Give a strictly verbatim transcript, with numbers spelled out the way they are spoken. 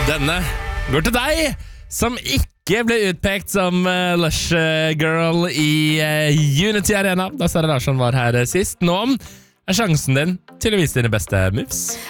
Denne går til deg, som ikke ble utpekt som uh, Lush Girl i uh, Unity Arena da Sara Larsson var her uh, sist. Nå er sjansen din til å vise dine beste moves.